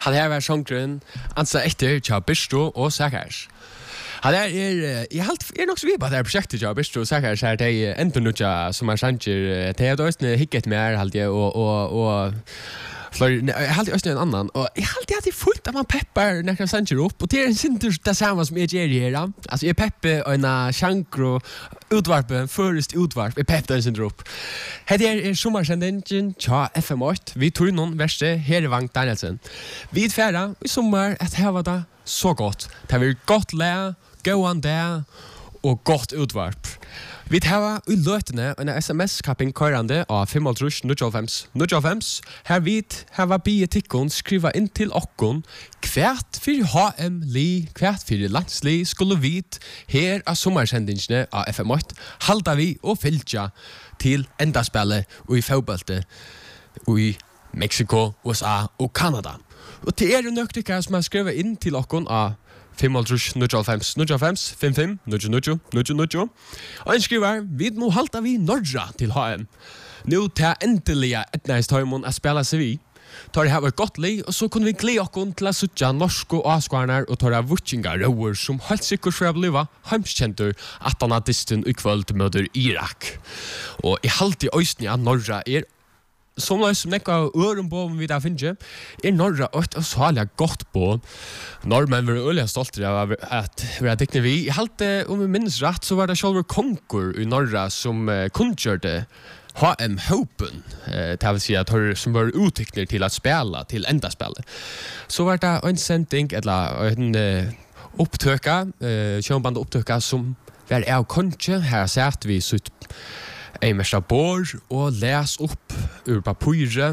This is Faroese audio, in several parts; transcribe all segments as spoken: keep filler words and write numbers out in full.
Han här var sångren ansa efter Tja Bistro och Sakars. Han är är jag helt är nog så vi på det här projektet Tja Bistro och Sakars här det är ändå nu som man sanger det är då är hicket mer halt jag och och och för jag hade också en annan och jag hade att det fullt att man peppar när jag sanger upp och det är en synter det samma som jag gör här. Alltså jag peppar en chankro utvarpen först utvarp i peppar sin upp. Här är sommarsändningen Tja F M åtta. Vi tog någon värste här i Vank Danielsen. Vi färda i sommar att här var det så gott. Det var gott lä, gåan där och gott utvarp. Vi tar i løtene en sms-kapping køyrande av fem tre null fem null fem. Her vidt, her var bie tikkun skriva inn til okkon kvært fyrir H M-li, kvært fyrir landsli skulle vit her av sommarsendingene av F M åtta halda vi og fylgja til endaspillet og i fotballte og i Mexico, U S A og Kanada. Og til er jo nok tykker som har skriva inn til okkon av fem tre null fem null fem fem fem null null null null. Og en skriver, vi må halta vi Norra til H M. Nå tar endelig etnægstøymon å spela seg vi. Tar det her var godt li, og så kunne vi glede oss til å suttja norsk og avskvarnar og tar det vutsingar rauer som helt sikkert for å bliva heimskjentur at han har disten i kvöld møter Irak. Og i halte øysni av Norra er som løs som nekka øren på vi der finner, er Norra et og særlig godt på. Norrmenn var øyelig stolt av at vi er dikne vi. Jeg halte, om vi minnes rett, så var det sjálfur konkur i Norra som uh, kunnkjørte H M-hopen, uh, det vil si at hør som var utikner til at spela, til enda spela. Så var det en sending, eller en uh, opptøka, uh, kjønband opptøka som var av konnkje. Her satt vi sutt en mesta bor og les upp ur papiret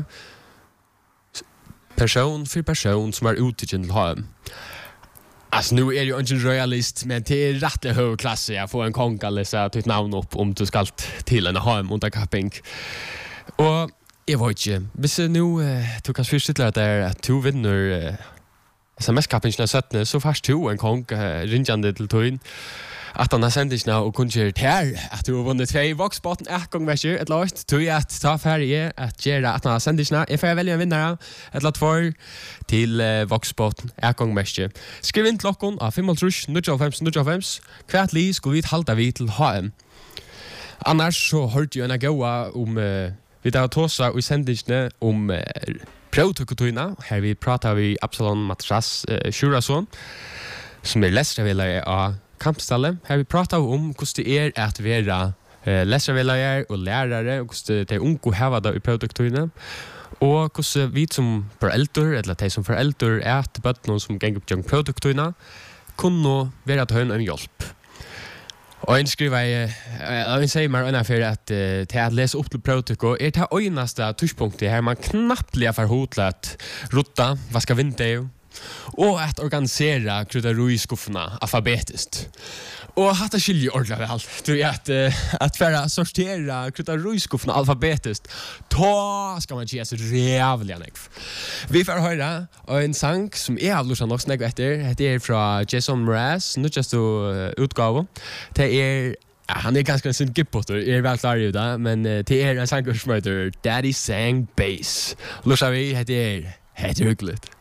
person for person som er ute til H M. Altså, nu er jo ikke en royalist, men det er rettelig høy klasse jeg får en kong å lese ditt navn opp om du skal til en H M underkapping. Og jeg vet ikke, hvis jeg nå uh, du kan først til at det er at du vinner uh, S M S-kappingen av syttende, så først du en kong uh, rinjande til tøyen at han har sendt ikke nå og kunne kjørt her at du har vunnet tvei voksbotten et gang vekker et lagt tog jeg at ta ferie at gjøre at han har sendt ikke nå jeg får velge en vinnere et lagt for til uh, voksbotten et gang vekker skriv inn til klokken av fem tre null fem null fem hvert li skulle vi halda vi til H M annars så hørte jeg en gåa om uh, vi tar tåsa og sendte ikke om uh, prøvtøketøyene her vi prater vi Absalon Matras uh, Sjurason som er lesrevelare av kampstallet. Her vi pratar om hvordan det er at være eh, leservelleier og lærere, og hvordan det er unge heva da i produktorene, og hvordan vi som foreldre, eller de som foreldre er at bøttene som ganger på produktorene, kunne være til en hjelp. Og en skriver jeg, og en sier meg for at uh, til at lese opp til produktor er det øyneste tushpunktet her man knappt får hodlet at rota, vaska vinter, og at organisera krydderoi-skuffene alfabetiskt. Og hatt det skiljer ordentlig vel. Du er at, uh, at for å sortera krydderoi-skuffene alfabetiskt, da skal man ikke så rævlig anlegg. Vi får høre en sang som er av Lushan også negg etter. Det er fra Jason Mraz, nødvendig uh, utgave. Det er ja, han er ganske en sin gippotter, jeg er vel klar i det, men uh, det er en sang som heter Daddy Sang Bass. Lushan vi, det er helt hyggelig.